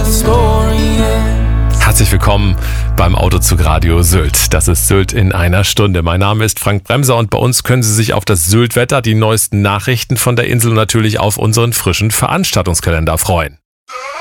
Herzlich willkommen beim Autozug Radio Sylt. Das ist Sylt in einer Stunde. Mein Name ist Frank Bremser und bei uns können Sie sich auf das Sylt-Wetter, die neuesten Nachrichten von der Insel und natürlich auf unseren frischen Veranstaltungskalender freuen.